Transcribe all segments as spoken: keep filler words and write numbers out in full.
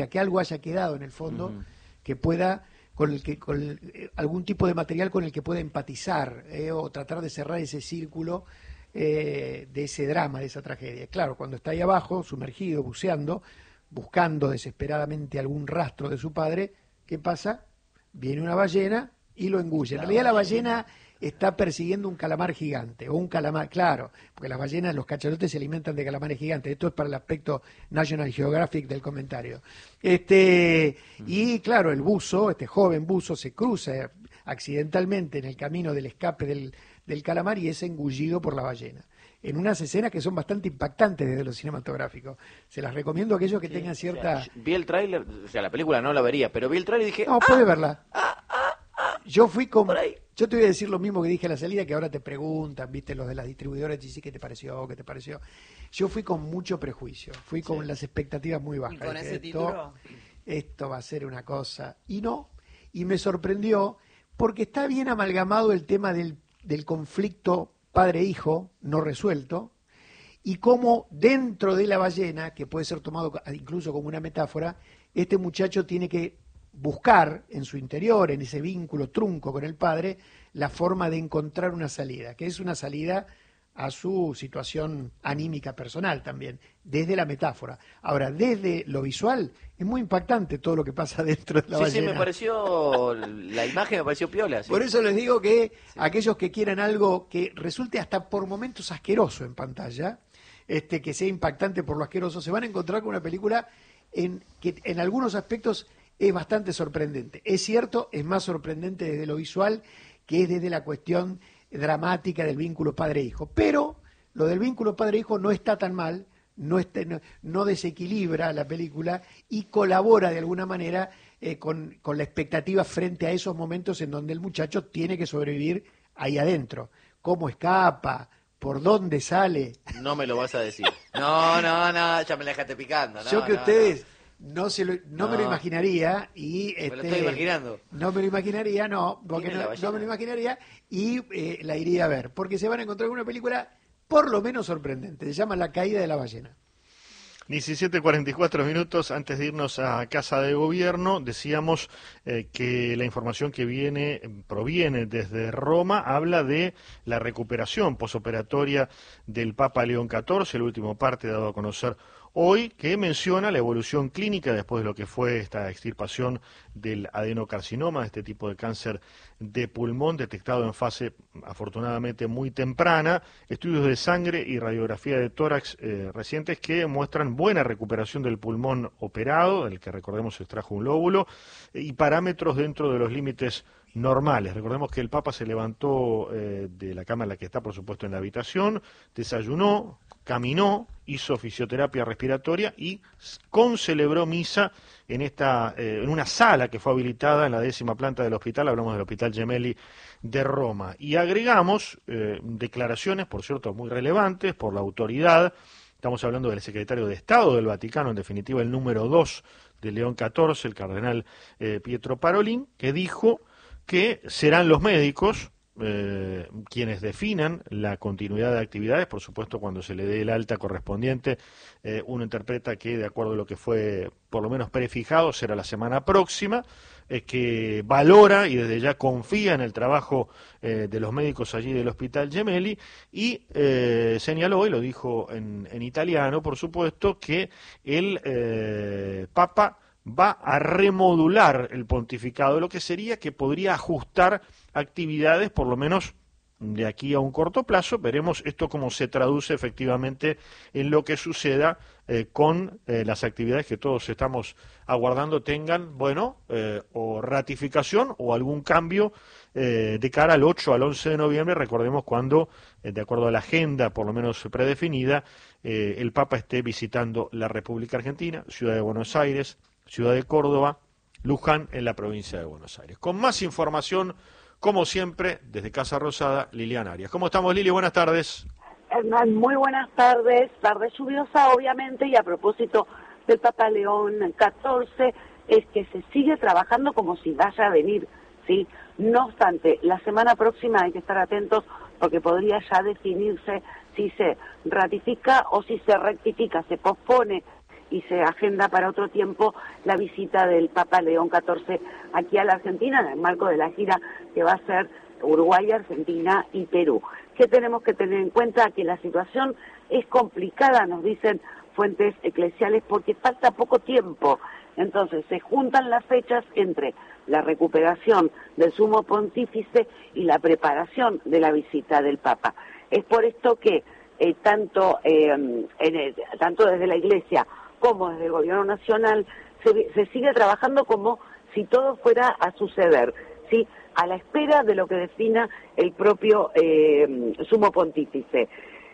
que algo haya quedado en el fondo uh-huh. que pueda, con el que con el, eh, algún tipo de material con el que pueda empatizar eh, o tratar de cerrar ese círculo eh, de ese drama, de esa tragedia. Claro, cuando está ahí abajo, sumergido, buceando, buscando desesperadamente algún rastro de su padre, ¿qué pasa? Viene una ballena y lo engulle. En realidad la ballena está persiguiendo un calamar gigante, o un calamar, claro, porque las ballenas, los cachalotes se alimentan de calamares gigantes. Esto es para el aspecto National Geographic del comentario. Este, y claro, el buzo, este joven buzo, se cruza accidentalmente en el camino del escape del, del calamar y es engullido por la ballena. En unas escenas que son bastante impactantes desde lo cinematográfico. Se las recomiendo a aquellos que sí, tengan cierta... O sea, vi el tráiler, o sea, la película no la vería, pero vi el tráiler y dije... No, ¡ah! puede verla. ¡Ah, ah, ah! Yo fui con... Yo te voy a decir lo mismo que dije a la salida, que ahora te preguntan, viste, los de las distribuidoras, y sí, ¿qué te pareció? ¿Qué te pareció? Yo fui con mucho prejuicio, fui con sí. las expectativas muy bajas. ¿Y con ese esto, título? Esto va a ser una cosa... Y no, y me sorprendió, porque está bien amalgamado el tema del, del conflicto padre-hijo no resuelto, y cómo dentro de la ballena, que puede ser tomado incluso como una metáfora, este muchacho tiene que buscar en su interior, en ese vínculo trunco con el padre, la forma de encontrar una salida, que es una salida a su situación anímica personal también, desde la metáfora. Ahora, desde lo visual, es muy impactante todo lo que pasa dentro de la sí, ballena. Sí, me pareció, la imagen me pareció piola. Sí. Por eso les digo que sí. aquellos que quieran algo que resulte hasta por momentos asqueroso en pantalla, este que sea impactante por lo asqueroso, se van a encontrar con una película en que en algunos aspectos es bastante sorprendente. Es cierto, es más sorprendente desde lo visual que es desde la cuestión dramática del vínculo padre-hijo. Pero lo del vínculo padre-hijo no está tan mal, no, está, no, no desequilibra la película y colabora de alguna manera eh, con, con la expectativa frente a esos momentos en donde el muchacho tiene que sobrevivir ahí adentro. ¿Cómo escapa? ¿Por dónde sale? No me lo vas a decir. No, no, no, ya me la dejaste picando. No, Yo que no, ustedes... No. No, se lo, no, no me lo imaginaría y me este, lo estoy imaginando. No me lo imaginaría, no, porque no, no me lo imaginaría y eh, la iría a ver, porque se van a encontrar con una película por lo menos sorprendente, se llama La caída de la ballena. diecisiete cuarenta y cuatro minutos antes de irnos a Casa de Gobierno, decíamos eh, que la información que viene proviene desde Roma, habla de la recuperación posoperatoria del Papa León catorce, el último parte dado a conocer hoy, que menciona la evolución clínica después de lo que fue esta extirpación del adenocarcinoma, este tipo de cáncer de pulmón detectado en fase afortunadamente muy temprana, estudios de sangre y radiografía de tórax eh, recientes que muestran buena recuperación del pulmón operado, del que recordemos se extrajo un lóbulo, y parámetros dentro de los límites normales. Recordemos que el Papa se levantó eh, de la cama en la que está, por supuesto, en la habitación, desayunó, caminó, hizo fisioterapia respiratoria y concelebró misa en esta eh, en una sala que fue habilitada en la décima planta del hospital, hablamos del Hospital Gemelli de Roma. Y agregamos eh, declaraciones, por cierto, muy relevantes por la autoridad. Estamos hablando del secretario de Estado del Vaticano, en definitiva el número dos de León catorce, el cardenal eh, Pietro Parolin, que dijo que serán los médicos eh, quienes definan la continuidad de actividades, por supuesto cuando se le dé el alta correspondiente, eh, uno interpreta que de acuerdo a lo que fue por lo menos prefijado será la semana próxima, eh, que valora y desde ya confía en el trabajo eh, de los médicos allí del Hospital Gemelli y eh, señaló, y lo dijo en, en italiano por supuesto, que el eh, Papa va a remodular el pontificado, lo que sería que podría ajustar actividades, por lo menos de aquí a un corto plazo. Veremos esto cómo se traduce efectivamente en lo que suceda eh, con eh, las actividades que todos estamos aguardando tengan, bueno, eh, o ratificación o algún cambio eh, de cara al ocho al once de noviembre. Recordemos cuando, eh, de acuerdo a la agenda por lo menos predefinida, eh, el Papa esté visitando la República Argentina, Ciudad de Buenos Aires, Ciudad de Córdoba, Luján en la provincia de Buenos Aires. Con más información, como siempre, desde Casa Rosada, Liliana Arias. ¿Cómo estamos, Lili? Buenas tardes. Hernán, muy buenas tardes. Tarde lluviosa, obviamente, y a propósito del Papa León catorce, es que se sigue trabajando como si vaya a venir, ¿sí? No obstante, la semana próxima hay que estar atentos porque podría ya definirse si se ratifica o si se rectifica, se pospone y se agenda para otro tiempo la visita del Papa León catorce aquí a la Argentina en el marco de la gira que va a ser Uruguay, Argentina y Perú. ¿Qué tenemos que tener en cuenta? Que la situación es complicada, nos dicen fuentes eclesiales, porque falta poco tiempo. Entonces se juntan las fechas entre la recuperación del sumo pontífice y la preparación de la visita del Papa. Es por esto que eh, tanto, eh, en el, tanto desde la Iglesia como desde el Gobierno Nacional se, se sigue trabajando como si todo fuera a suceder, ¿sí? A la espera de lo que defina el propio eh, sumo pontífice.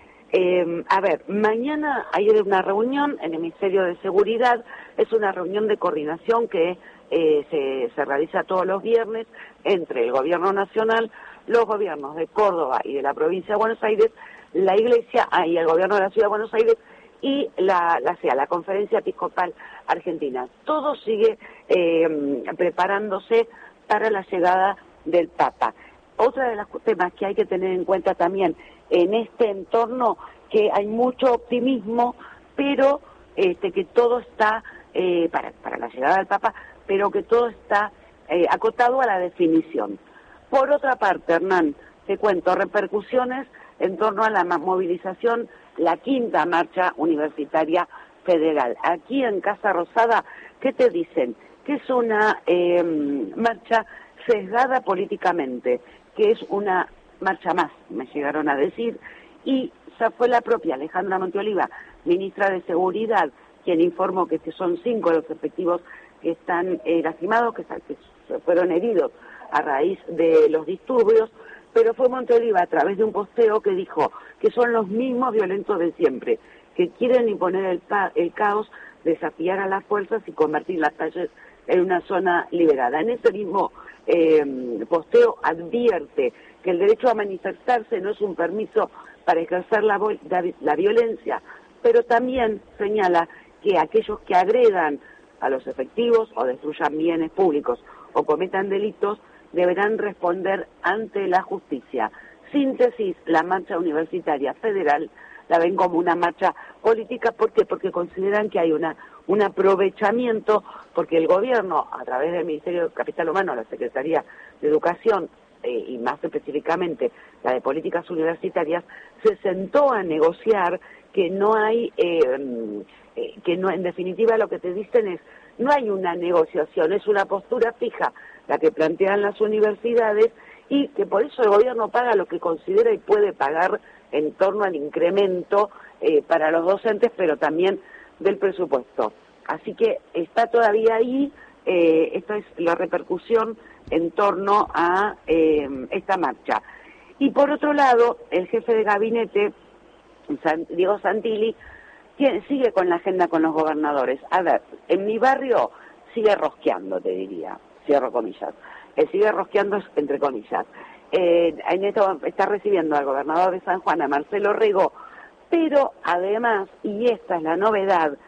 Eh, a ver, mañana hay una reunión en el Ministerio de Seguridad, es una reunión de coordinación que eh, se, se realiza todos los viernes entre el Gobierno Nacional, los gobiernos de Córdoba y de la provincia de Buenos Aires, la Iglesia ah, y el Gobierno de la Ciudad de Buenos Aires y la, la, sea, la Conferencia Episcopal Argentina. Todo sigue eh, preparándose para la llegada del Papa. Otra de los temas que hay que tener en cuenta también en este entorno, que hay mucho optimismo, pero este, que todo está, eh, para, para la llegada del Papa, pero que todo está eh, acotado a la definición. Por otra parte, Hernán, te cuento repercusiones en torno a la movilización, la quinta marcha universitaria federal. Aquí en Casa Rosada, ¿qué te dicen? Que es una eh, marcha sesgada políticamente, que es una marcha más, me llegaron a decir, y ya fue la propia Alejandra Monteoliva, ministra de Seguridad, quien informó que son cinco los efectivos que están eh, lastimados, que, que fueron heridos a raíz de los disturbios, pero fue Monteoliva a través de un posteo que dijo que son los mismos violentos de siempre, que quieren imponer el, el caos, desafiar a las fuerzas y convertir las calles en una zona liberada. En ese mismo eh, posteo advierte que el derecho a manifestarse no es un permiso para ejercer la, la, la violencia, pero también señala que aquellos que agredan a los efectivos o destruyan bienes públicos o cometan delitos deberán responder ante la justicia. Síntesis, la marcha universitaria federal la ven como una marcha política. ¿Por qué? Porque consideran que hay una un aprovechamiento, porque el gobierno, a través del Ministerio de Capital Humano, la Secretaría de Educación, eh, y más específicamente la de Políticas Universitarias, se sentó a negociar que no hay, eh, eh, que no, en definitiva lo que te dicen es, no hay una negociación, es una postura fija la que plantean las universidades, y que por eso el gobierno paga lo que considera y puede pagar en torno al incremento eh, para los docentes, pero también del presupuesto. Así que está todavía ahí, eh, esta es la repercusión en torno a eh, esta marcha. Y por otro lado, el jefe de gabinete, San, Diego Santilli, tiene, sigue con la agenda con los gobernadores. A ver, en mi barrio sigue rosqueando, te diría, cierro comillas. Él sigue rosqueando entre comillas. Eh, en esto está recibiendo al gobernador de San Juan, a Marcelo Rego, pero además, y esta es la novedad,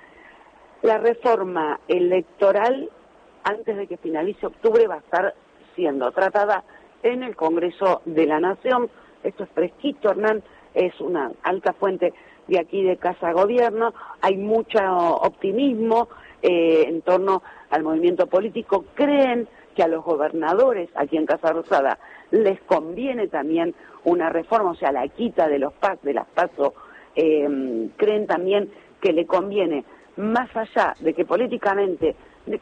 la reforma electoral, antes de que finalice octubre, va a estar siendo tratada en el Congreso de la Nación. Esto es fresquito, Hernán, es una alta fuente de aquí de Casa Gobierno. Hay mucho optimismo eh, en torno al movimiento político. Creen que a los gobernadores aquí en Casa Rosada les conviene también una reforma, o sea, la quita de los PAS, de las PASO. Eh, creen también que le conviene, más allá de que políticamente,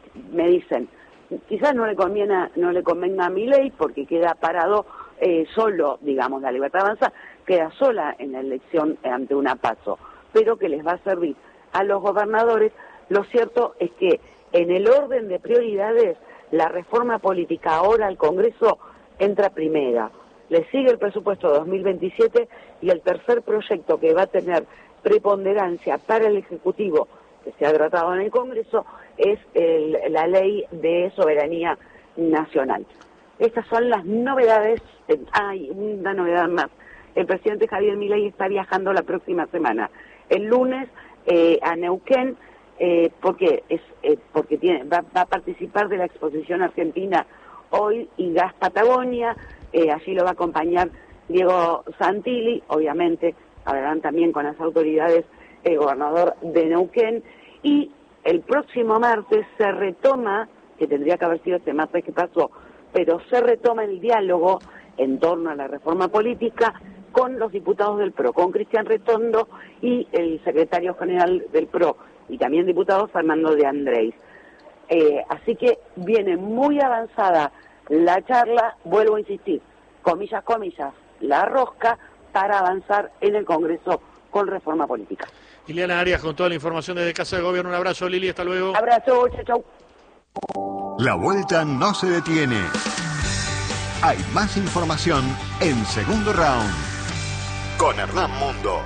me dicen, quizás no le conviene, no le convenga a Milei porque queda parado eh, solo, digamos, la Libertad Avanza queda sola en la elección ante una PASO, pero que les va a servir a los gobernadores. Lo cierto es que en el orden de prioridades, la reforma política ahora al Congreso entra primera. Le sigue el presupuesto dos mil veintisiete y el tercer proyecto que va a tener preponderancia para el Ejecutivo, que se ha tratado en el Congreso, es el, la Ley de Soberanía Nacional. Estas son las novedades. Hay una novedad más. El presidente Javier Milei está viajando la próxima semana, el lunes, eh, a Neuquén, eh, porque es eh, porque tiene va, va a participar de la exposición argentina Hoy y Gas Patagonia. Eh, allí lo va a acompañar Diego Santilli, obviamente hablarán también con las autoridades el gobernador de Neuquén, y El próximo martes se retoma, que tendría que haber sido este martes que pasó, pero se retoma el diálogo en torno a la reforma política con los diputados del P R O, con Cristian Retondo y el secretario general del P R O, y también diputado Fernando de Andrés. Eh, así que viene muy avanzada la charla, vuelvo a insistir, comillas, comillas, la rosca para avanzar en el Congreso con reforma política. Liliana Arias con toda la información desde Casa de Gobierno. Un abrazo, Lili, hasta luego. Abrazo, chau, chau. La vuelta no se detiene. Hay más información en Segundo Round con Hernán Mundo.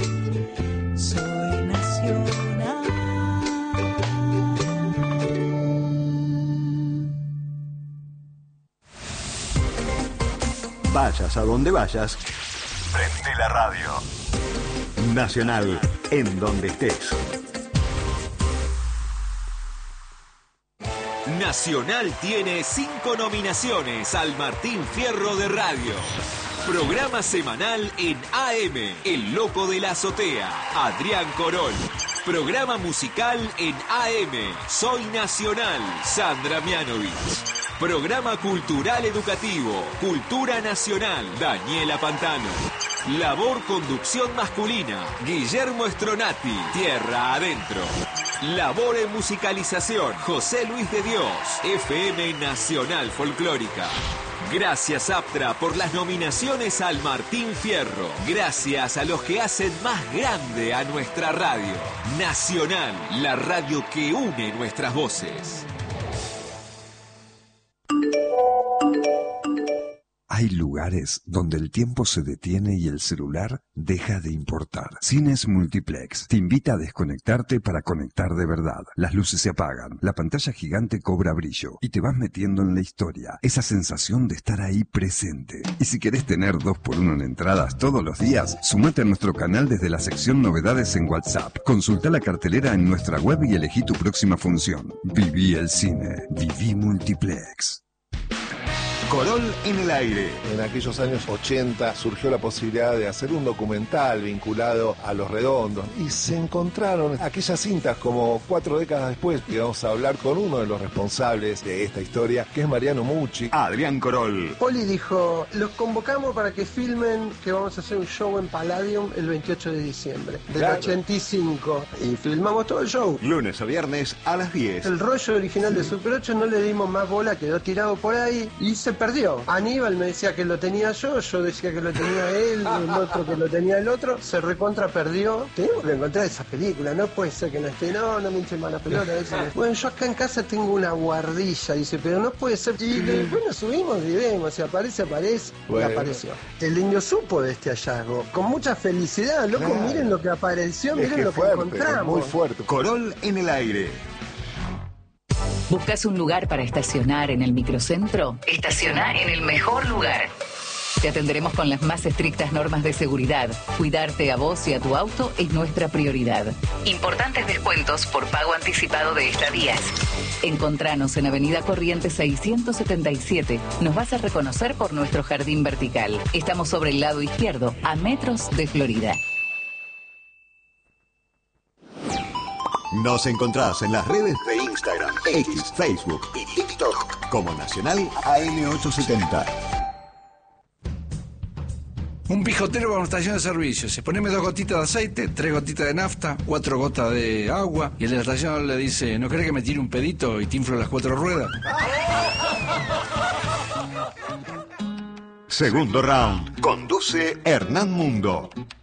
Soy nacional. Vayas a donde vayas, prende la radio. Nacional, en donde estés. Nacional tiene cinco nominaciones al Martín Fierro de Radio. Programa semanal en A M, El Loco de la Azotea, Adrián Corol. Programa musical en A M, Soy Nacional, Sandra Mianovich. Programa cultural educativo, Cultura Nacional, Daniela Pantano. Labor conducción masculina, Guillermo Stronati, Tierra Adentro. Labor en musicalización, José Luis de Dios, F M Nacional Folclórica. Gracias Aptra por las nominaciones al Martín Fierro. Gracias a los que hacen más grande a nuestra radio. Nacional, la radio que une nuestras voces. Hay lugares donde el tiempo se detiene y el celular deja de importar. Cines Multiplex te invita a desconectarte para conectar de verdad. Las luces se apagan, la pantalla gigante cobra brillo y te vas metiendo en la historia. Esa sensación de estar ahí presente. Y si querés tener dos por uno en entradas todos los días, sumate a nuestro canal desde la sección Novedades en WhatsApp. Consulta la cartelera en nuestra web y elegí tu próxima función. Viví el cine. Viví Multiplex. Corol en el aire. En aquellos años ochenta surgió la posibilidad de hacer un documental vinculado a Los Redondos y se encontraron aquellas cintas como cuatro décadas después, y vamos a hablar con uno de los responsables de esta historia, que es Mariano Mucci. Adrián Corol. Poli dijo, los convocamos para que filmen que vamos a hacer un show en Palladium el veintiocho de diciembre del claro. ochenta y cinco, y filmamos todo el show. Lunes a viernes a las diez. El rollo original de Super ocho no le dimos más bola, quedó tirado por ahí y se perdió. Aníbal me decía que lo tenía yo, yo decía que lo tenía él, el otro que lo tenía el otro, se recontra perdió. Tenemos que encontrar esa película, no puede ser que no esté, no, no me hinche mala pelota. Eso. Bueno, yo acá en casa tengo una guardilla, dice, pero no puede ser. Y bueno, subimos y vemos, si aparece, aparece, bueno. Y apareció. El indio supo de este hallazgo, con mucha felicidad, loco, claro. Miren lo que apareció, es miren que lo fuerte, que encontramos. Muy fuerte. Corol en el aire. ¿Buscas un lugar para estacionar en el microcentro? Estaciona en el mejor lugar. Te atenderemos con las más estrictas normas de seguridad. Cuidarte a vos y a tu auto es nuestra prioridad. Importantes descuentos por pago anticipado de estadías. Encontranos en Avenida Corrientes seiscientos setenta y siete. Nos vas a reconocer por nuestro jardín vertical. Estamos sobre el lado izquierdo, a metros de Florida. Nos encontrás en las redes de Instagram, X, Facebook y TikTok como Nacional A M ochocientos setenta. Un pijotero va a una estación de servicio. Se poneme dos gotitas de aceite, tres gotitas de nafta, cuatro gotas de agua. Y el de la estación le dice, ¿no querés que me tire un pedito y te inflo las cuatro ruedas? Segundo round. Conduce Hernán Mundo.